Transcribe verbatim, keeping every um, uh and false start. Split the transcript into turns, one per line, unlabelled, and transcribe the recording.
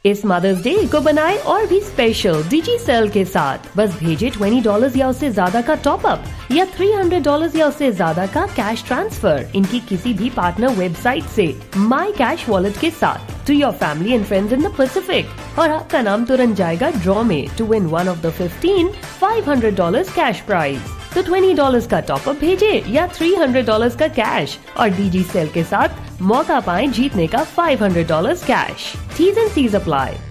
इस mother's day को बनाए और भी स्पेशल डिजी सेल के साथ। बस भेजे बीस डॉलर या उससे ज्यादा का टॉप अप या तीन सौ डॉलर या उससे ज्यादा का कैश ट्रांसफर इनकी किसी भी पार्टनर वेबसाइट से माई कैश वॉलेट के साथ to your family and friends in the Pacific और आपका नाम तुरंत जाएगा ड्रॉ में to win one of the fifteen five hundred dollar cash prize. तो बीस डॉलर का टॉप अप भेजे या तीन सौ डॉलर का कैश और डीजी सेल के साथ मौका पाएं जीतने का पाँच सौ dollar cash. T's and C's apply.